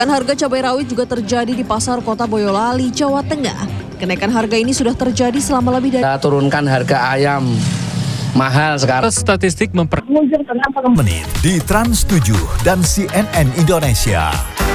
Harga cabai rawit juga terjadi di pasar kota Boyolali, Jawa Tengah. Kenaikan harga ini sudah terjadi selama lebih dari... Kita turunkan harga ayam mahal sekarang. Statistik menit di Trans 7 dan CNN Indonesia.